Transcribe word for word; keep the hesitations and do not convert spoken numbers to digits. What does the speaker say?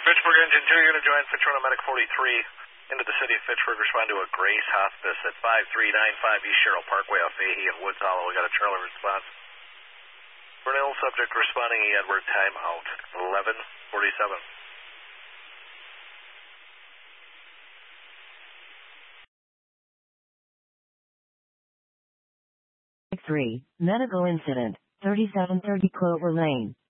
Fitchburg Engine two, you're going to join Fitchburg Medic forty-three into the city of Fitchburg. Respond to a Grace Hospice at five three nine five East Sherrill Parkway off Fahey and Woods Hollow. We got a Charlie response. For an ill subject responding, E. Edward, time out. eleven forty-seven. three, medical incident, thirty-seven thirty Clover Lane.